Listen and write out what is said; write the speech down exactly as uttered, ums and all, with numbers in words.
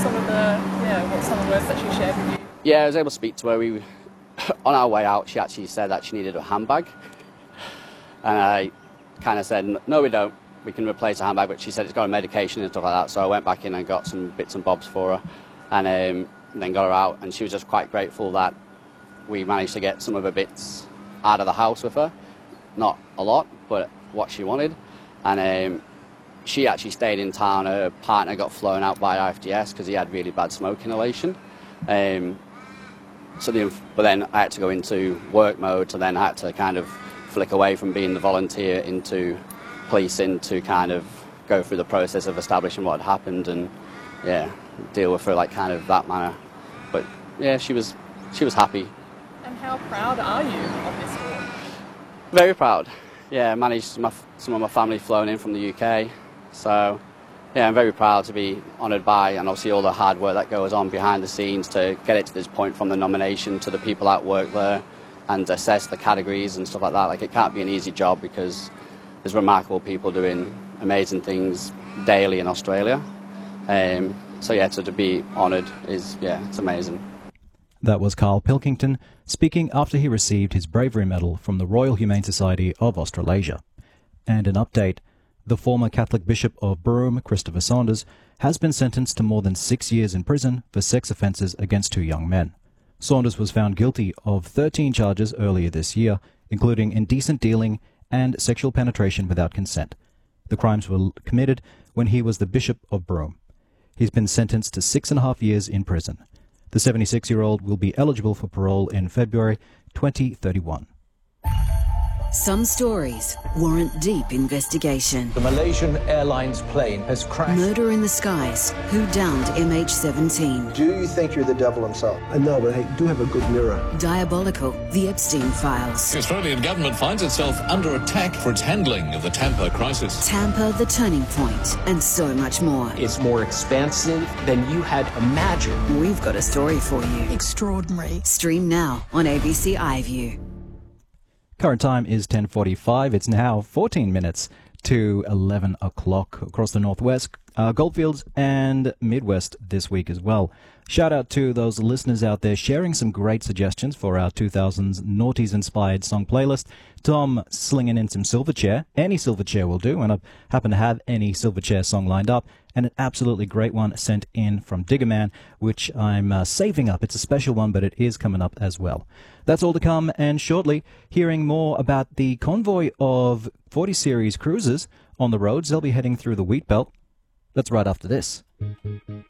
some of the yeah, what some of the words that she shared with you? Yeah, I was able to speak to her. We, on our way out, she actually said that she needed a handbag, and I kind of said, no, we don't. We can replace a handbag, but she said it's got a medication and stuff like that. So I went back in and got some bits and bobs for her, and um, then got her out. And she was just quite grateful that we managed to get some of her bits out of the house with her. Not a lot, but what she wanted. And um, she actually stayed in town. Her partner got flown out by I F D S because he had really bad smoke inhalation. Um, so the, but then I had to go into work mode, so then I had to kind of flick away from being the volunteer into policing to kind of go through the process of establishing what had happened and, yeah, deal with her like kind of that manner. But, yeah, she was, she was happy. And how proud are you of this award? Very proud. Yeah, I managed my, some of my family flown in from the U K, so yeah, I'm very proud to be honoured by, and obviously all the hard work that goes on behind the scenes to get it to this point, from the nomination to the people that work there and assess the categories and stuff like that. Like, it can't be an easy job because there's remarkable people doing amazing things daily in Australia. Um, so yeah, so to be honoured is, yeah, it's amazing. That was Carl Pilkington speaking after he received his Bravery Medal from the Royal Humane Society of Australasia. And an update, the former Catholic Bishop of Broome, Christopher Saunders, has been sentenced to more than six years in prison for sex offences against two young men. Saunders was found guilty of thirteen charges earlier this year, including indecent dealing and sexual penetration without consent. The crimes were committed when he was the Bishop of Broome. He's been sentenced to six and a half years in prison. The seventy-six-year-old will be eligible for parole in February twenty thirty-one. Some stories warrant deep investigation. The Malaysian Airlines plane has crashed. Murder in the skies. Who downed M H seventeen? Do you think you're the devil himself? I know, but I do have a good mirror. Diabolical. The Epstein Files. The Australian government finds itself under attack for its handling of the Tampa crisis. Tampa, the turning point, and so much more. It's more expansive than you had imagined. We've got a story for you. Extraordinary. Stream now on A B C iView. Current time is ten forty-five. It's now fourteen minutes to eleven o'clock across the northwest, uh, Goldfields and Midwest this week as well. Shout out to those listeners out there sharing some great suggestions for our two thousands noughties-inspired song playlist. Tom slinging in some Silverchair. Any Silverchair will do, and I happen to have any Silverchair song lined up. And an absolutely great one sent in from Diggerman, which I'm uh, saving up. It's a special one, but it is coming up as well. That's all to come, and shortly, hearing more about the convoy of forty series cruisers on the roads. They'll be heading through the Wheat Belt. That's right after this.